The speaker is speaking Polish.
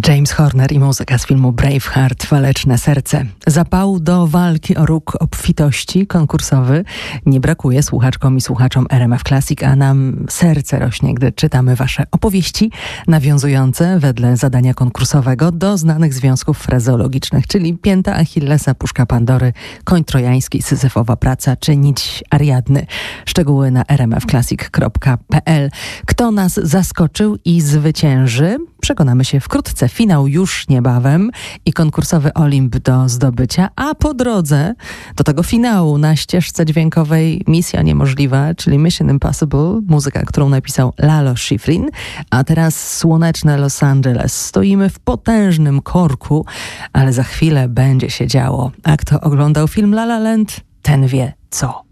James Horner i muzyka z filmu Braveheart, Waleczne serce. Zapału do walki o róg obfitości konkursowy nie brakuje słuchaczkom i słuchaczom RMF Classic, a nam serce rośnie, gdy czytamy wasze opowieści nawiązujące wedle zadania konkursowego do znanych związków frazeologicznych, czyli pięta Achillesa, puszka Pandory, koń trojański, syzyfowa praca czy nić Ariadny. Szczegóły na rmfclassic.pl. Kto nas zaskoczył i zwycięży? Przekonamy się wkrótce. Finał już niebawem i konkursowy Olimp do zdobycia, a po drodze do tego finału na ścieżce dźwiękowej Misja Niemożliwa, czyli Mission Impossible, muzyka, którą napisał Lalo Schifrin, a teraz słoneczne Los Angeles. Stoimy w potężnym korku, ale za chwilę będzie się działo. A kto oglądał film La La Land, ten wie co.